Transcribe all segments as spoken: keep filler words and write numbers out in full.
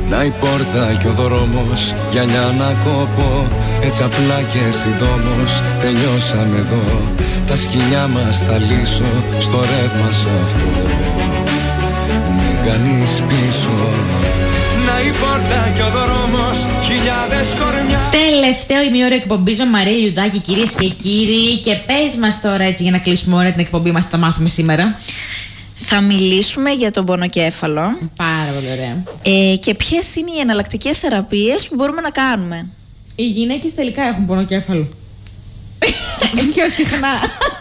Να η πόρτα κι ο δρόμος, γυαλιά να κόπω. Έτσι απλά και συντόμως τελειώσαμε εδώ. Τα σκοινιά μας θα λύσω στο ρεύμα σ' αυτό. Μην κάνεις πίσω. Να η πόρτα κι ο δρόμος, χιλιάδες κορμιά. Τελευταίο ημίωρο εκπομπής με Μαρία Λιουδάκη, κυρίες και κύριοι. Και πες μας τώρα, έτσι για να κλείσουμε ώρα την εκπομπή μας, θα μάθουμε σήμερα. Θα μιλήσουμε για τον πονοκέφαλο. Πάρα πολύ ωραία. Ε, και ποιες είναι οι εναλλακτικές θεραπείες που μπορούμε να κάνουμε. Οι γυναίκες τελικά έχουν πονοκέφαλο. Πιο συχνά.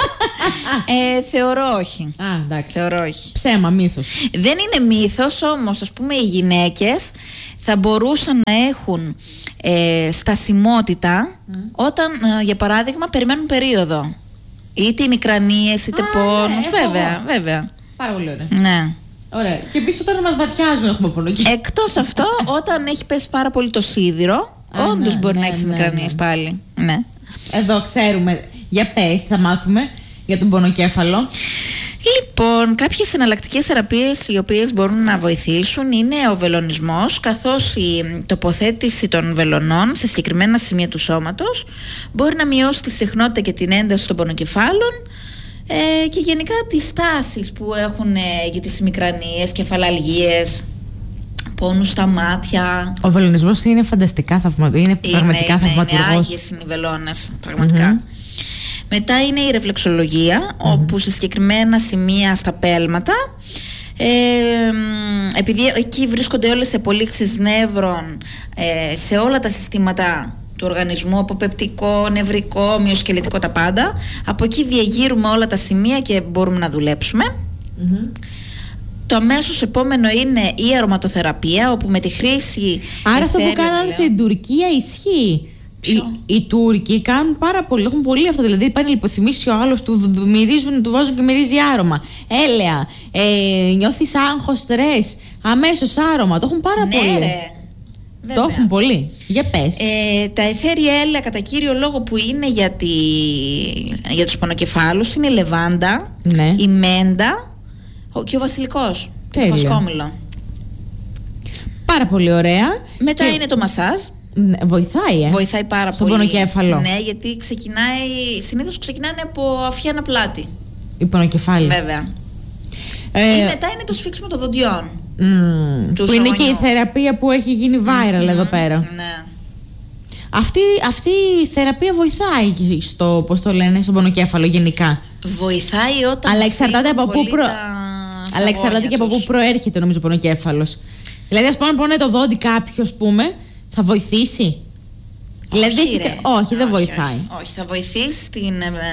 ε, Θεωρώ όχι. Α, εντάξει. Θεωρώ όχι. Ψέμα, μύθος. Δεν είναι μύθος, όμως ας πούμε οι γυναίκες θα μπορούσαν να έχουν ε, στασιμότητα mm. όταν ε, για παράδειγμα περιμένουν περίοδο. Είτε οι μικρανίες είτε ah, πόνους. Ναι, βέβαια, εγώ. βέβαια. Πάρα πολύ ωραία. Ναι. Ωραία. Και επίσης όταν μας ματιάζουν έχουμε πονοκέφαλο. Εκτός αυτό, όταν έχει πέσει πάρα πολύ το σίδηρο, ah, όντως ναι, μπορεί ναι, να έχει ναι, μικρανίες ναι. πάλι. Ναι. Εδώ ξέρουμε. Για πες, θα μάθουμε για τον πονοκέφαλο. Λοιπόν, κάποιες εναλλακτικές θεραπείες οι οποίες μπορούν να βοηθήσουν είναι ο βελονισμός, καθώς η τοποθέτηση των βελονών σε συγκεκριμένα σημεία του σώματος μπορεί να μειώσει τη συχνότητα και την ένταση των πονοκεφάλων ε, και γενικά τις τάσεις που έχουν ε, για τις μικρανίες, κεφαλαλγίες, πόνους στα μάτια. Ο βελονισμός είναι φανταστικά θαυματουργός. Είναι, είναι πραγματικά είναι, θαυματουργός. Είναι άγιες είναι οι βελόνες, πραγματικά. Mm-hmm. Μετά είναι η ρεφλεξολογία, mm-hmm. όπου σε συγκεκριμένα σημεία στα πέλματα, ε, επειδή εκεί βρίσκονται όλες οι απολύξεις νεύρων ε, σε όλα τα συστήματα του οργανισμού, από πεπτικό, νευρικό, μυοσκελετικό, τα πάντα, από εκεί διαγείρουμε όλα τα σημεία και μπορούμε να δουλέψουμε. Mm-hmm. Το αμέσως επόμενο είναι η αρωματοθεραπεία, όπου με τη χρήση... Άρα αυτό που κάνανε στην Τουρκία ισχύει. Οι, οι Τούρκοι κάνουν πάρα πολύ, έχουν πολύ αυτό. Δηλαδή πάνε λιποθυμίσει ο άλλος, του μυρίζουν, του βάζουν και μυρίζει άρωμα. Έλαια, ε, νιώθεις άγχος, στρες, αμέσως άρωμα. Το έχουν πάρα ναι, πολύ. Ρε. Το έχουν πολύ. Για πες. Ε, τα αιθέρια έλαια κατά κύριο λόγο που είναι για, τη, για τους πονοκεφάλους είναι η λεβάντα, ναι. η μέντα και ο βασιλικός και το φασκόμηλο. Πάρα πολύ ωραία. Μετά και... είναι το μασάζ. Ναι, βοηθάει, ε. Βοηθάει πάρα στον πολύ. Στον πονοκέφαλο. Ναι, γιατί ξεκινάει, συνήθως ξεκινάνε από αφιά αναπλάτη. Η πονοκεφάλι. Βέβαια. Ε, Ή μετά είναι το σφίξιμο των δοντιών. Mm, που σογονιού. Είναι και η θεραπεία που έχει γίνει viral mm-hmm, εδώ πέρα. Ναι. Αυτή, αυτή η θεραπεία βοηθάει στο, πώς το λένε, στον πονοκέφαλο γενικά. Βοηθάει όταν αλλά εξαρτάται από πού προ... Αλλά εξαρτάται και από πού προέρχεται, νομίζω, ο πονοκέφαλος. Δηλαδή, ας πούμε, αν πονάει το δόντι κάποιο, ας πούμε, θα βοηθήσει. Όχι, δηλαδή, ρε. όχι, δεν όχι, βοηθάει. Όχι, όχι, θα βοηθήσει στην,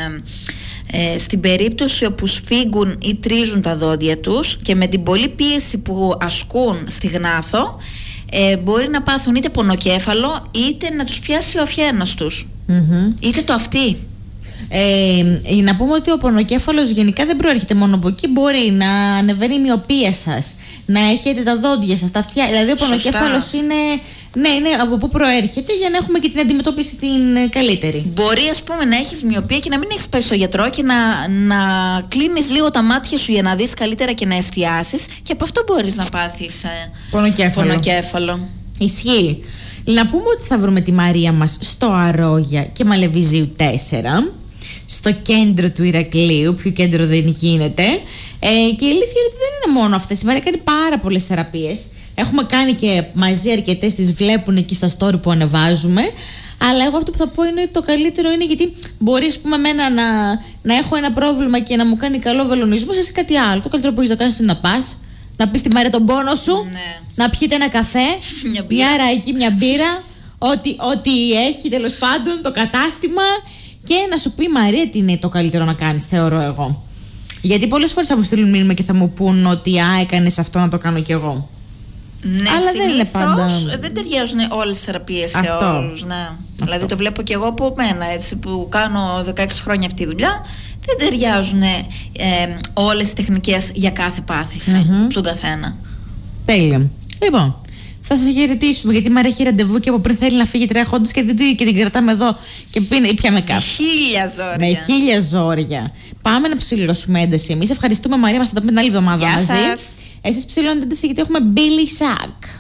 ε, ε, στην περίπτωση όπου σφίγγουν ή τρίζουν τα δόντια τους και με την πολλή πίεση που ασκούν στη γνάθο, ε, μπορεί να πάθουν είτε πονοκέφαλο είτε να τους πιάσει ο αφιένας τους. Mm-hmm. Είτε το αυτί. Ε, να πούμε ότι ο πονοκέφαλος γενικά δεν προέρχεται μόνο από εκεί. Μπορεί να ανεβαίνει η μοιοπία σας, να έχετε τα δόντια σας, τα αυτιά. Δηλαδή ο πονοκέφαλος είναι, ναι, είναι από πού προέρχεται για να έχουμε και την αντιμετώπιση την καλύτερη. Μπορεί, ας πούμε, να έχεις μοιοπία και να μην έχεις πάει στο γιατρό και να, να κλείνεις λίγο τα μάτια σου για να δεις καλύτερα και να εστιάσεις, και από αυτό μπορείς να πάθεις ε, πονοκέφαλο. πονοκέφαλο. Ισχύει. Να πούμε ότι θα βρούμε τη Μαρία μας στο Αρόγια και Μαλεβιζίου τέσσερα, στο κέντρο του Ηρακλείου, πιο κέντρο δεν γίνεται. Ε, και η αλήθεια είναι ότι δεν είναι μόνο αυτές. Η Μαρία κάνει πάρα πολλές θεραπείες. Έχουμε κάνει και μαζί αρκετές, τις βλέπουν εκεί στα story που ανεβάζουμε. Αλλά εγώ αυτό που θα πω είναι ότι το καλύτερο είναι, γιατί μπορεί, ας πούμε, εμένα να, να έχω ένα πρόβλημα και να μου κάνει καλό βελονισμό, εσύ κάτι άλλο. Το καλύτερο που έχεις να κάνεις είναι να πας, να πεις τη Μαρία τον πόνο σου, ναι. να πιείτε ένα καφέ, μια, μια ραϊκή, μια μπύρα, ό,τι, ό,τι έχει τέλος πάντων το κατάστημα, και να σου πει η Μαρία τι είναι το καλύτερο να κάνεις, θεωρώ εγώ. Γιατί πολλές φορές θα μου στείλουν μήνυμα και θα μου πούν ότι α, έκανες αυτό, να το κάνω κι εγώ. Ναι, αλλά δεν είναι πάντα. Δεν ταιριάζουν όλες τις θεραπείες σε όλους. Ναι. Δηλαδή το βλέπω κι εγώ από μένα, έτσι, που κάνω δεκαέξι χρόνια αυτή τη δουλειά. Δεν ταιριάζουν ε, όλες τις τεχνικές για κάθε πάθηση mm-hmm. στον καθένα. Τέλεια. Λοιπόν, θα σας χαιρετήσουμε, γιατί η Μαρία έχει ραντεβού και από πριν θέλει να φύγει τρέχοντας και, και την κρατάμε εδώ και πίνει, πιάμε κάπου. Με χίλια ζόρια. Με χίλια ζόρια. Πάμε να ψηλώσουμε ένταση. Εμείς ευχαριστούμε, Μαρία, μας θα τα πούμε την άλλη εβδομάδα μαζί. Εσείς ψηλώνετε ένταση γιατί έχουμε Billy Sack.